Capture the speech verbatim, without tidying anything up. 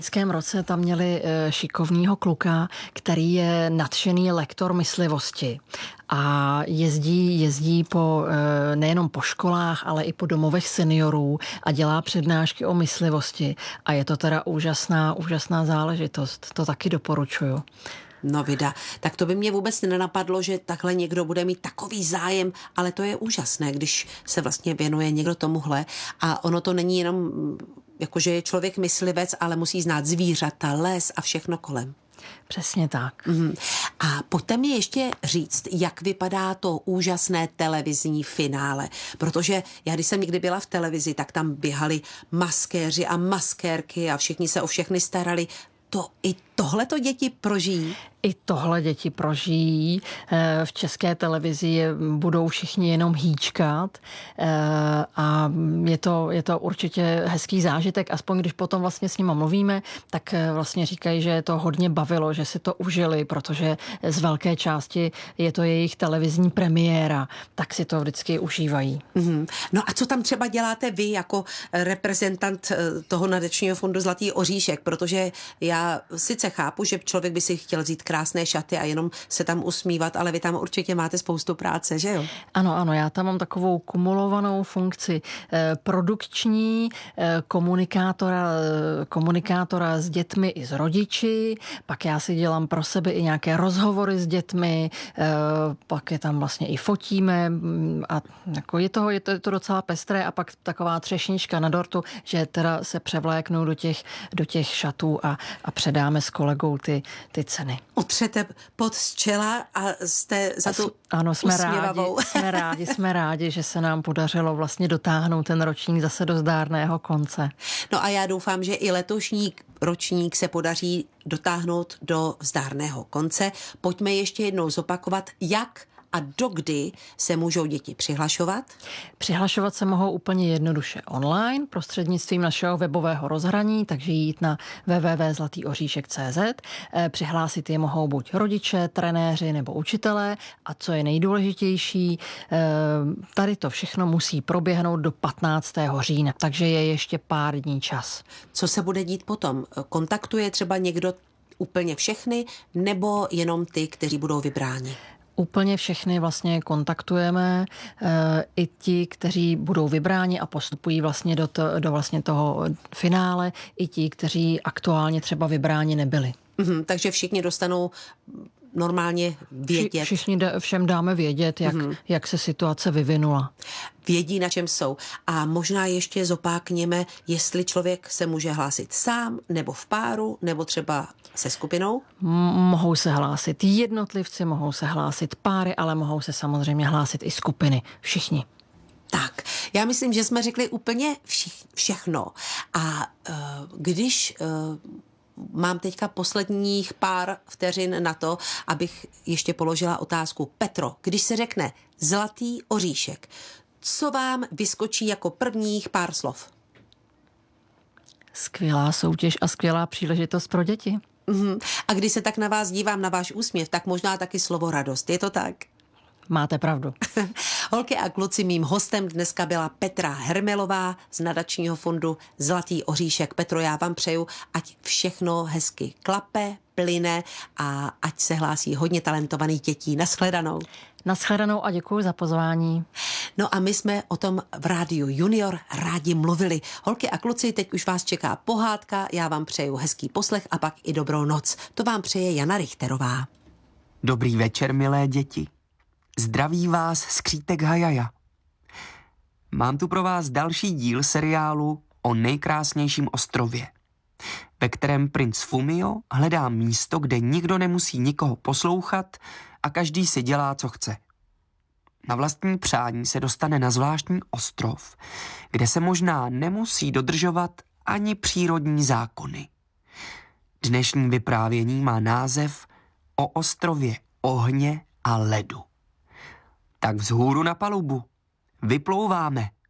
V loňském roce tam měli šikovného kluka, který je nadšený lektor myslivosti a jezdí, jezdí po, nejenom po školách, ale i po domovech seniorů a dělá přednášky o myslivosti. A je to teda úžasná, úžasná záležitost. To taky doporučuju. No vida, tak to by mě vůbec nenapadlo, že takhle někdo bude mít takový zájem, ale to je úžasné, když se vlastně věnuje někdo tomuhle a ono to není jenom, jakože je člověk myslivec, ale musí znát zvířata, les a všechno kolem. Přesně tak. Mm. A pojďte mi ještě říct, jak vypadá to úžasné televizní finále, protože já, když jsem někdy byla v televizi, tak tam běhali maskéři a maskérky a všichni se o všechny starali. To i tohleto děti prožijí? I tohle děti prožijí. V České televizi budou všichni jenom hýčkat a je to, je to určitě hezký zážitek, aspoň když potom vlastně s nima mluvíme, tak vlastně říkají, že to hodně bavilo, že si to užili, protože z velké části je to jejich televizní premiéra, tak si to vždycky užívají. Mm-hmm. No a co tam třeba děláte vy jako reprezentant toho nadačního fondu Zlatý oříšek, protože já sice chápu, že člověk by si chtěl vzít krásné šaty a jenom se tam usmívat, ale vy tam určitě máte spoustu práce, že jo? Ano, ano, já tam mám takovou kumulovanou funkci eh, produkční, eh, komunikátora, eh, komunikátora s dětmi i s rodiči, pak já si dělám pro sebe i nějaké rozhovory s dětmi, eh, pak je tam vlastně i fotíme a jako je, toho, je, to, je to docela pestré a pak taková třešnička na dortu, že teda se převléknou do těch, do těch šatů a, a předáme s kolegou ty, ty ceny. Utřete pod z čela a jste za tu Ano, jsme rádi, usměvavou. jsme rádi, jsme rádi, že se nám podařilo vlastně dotáhnout ten ročník zase do zdárného konce. No a já doufám, že i letošní ročník se podaří dotáhnout do zdárného konce. Pojďme ještě jednou zopakovat, jak a dokdy se můžou děti přihlašovat? Přihlašovat se mohou úplně jednoduše online prostřednictvím našeho webového rozhraní, takže jít na w w w tečka zlatý oříšek tečka c z. Přihlásit je mohou buď rodiče, trenéři nebo učitelé a co je nejdůležitější, tady to všechno musí proběhnout do patnáctého října, takže je ještě pár dní čas. Co se bude dít potom? Kontaktuje třeba někdo úplně všechny nebo jenom ty, kteří budou vybráni? Úplně všechny vlastně kontaktujeme, e, i ti, kteří budou vybráni a postupují vlastně do, to, do vlastně toho finále, i ti, kteří aktuálně třeba vybráni nebyli. Mm-hmm, takže všichni dostanou normálně vědět. Vši, všichni d- všem dáme vědět, jak, mm-hmm. jak se situace vyvinula. Vědí, na čem jsou. A možná ještě zopákněme, jestli člověk se může hlásit sám, nebo v páru, nebo třeba se skupinou? M- mohou se hlásit jednotlivci, mohou se hlásit páry, ale mohou se samozřejmě hlásit i skupiny. Všichni. Tak, já myslím, že jsme řekli úplně všich, všechno. A uh, když... Uh, Mám teďka posledních pár vteřin na to, abych ještě položila otázku. Petro, když se řekne Zlatý oříšek, co vám vyskočí jako prvních pár slov? Skvělá soutěž a skvělá příležitost pro děti. Uhum. A když se tak na vás dívám, na váš úsměv, tak možná taky slovo radost. Je to tak? Máte pravdu. Holky a kluci, mým hostem dneska byla Petra Hermelová z nadačního fondu Zlatý oříšek. Petro, já vám přeju, ať všechno hezky klape, plyne a ať se hlásí hodně talentovaných dětí. Naschledanou. Naschledanou a děkuji za pozvání. No a my jsme o tom v Rádiu Junior rádi mluvili. Holky a kluci, teď už vás čeká pohádka, já vám přeju hezký poslech a pak i dobrou noc. To vám přeje Jana Richterová. Dobrý večer, milé děti. Zdraví vás skřítek Hajaja. Mám tu pro vás další díl seriálu o nejkrásnějším ostrově, ve kterém princ Fumio hledá místo, kde nikdo nemusí nikoho poslouchat a každý si dělá, co chce. Na vlastní přání se dostane na zvláštní ostrov, kde se možná nemusí dodržovat ani přírodní zákony. Dnešní vyprávění má název O ostrově ohně a ledu. Tak vzhůru na palubu. Vyplouváme.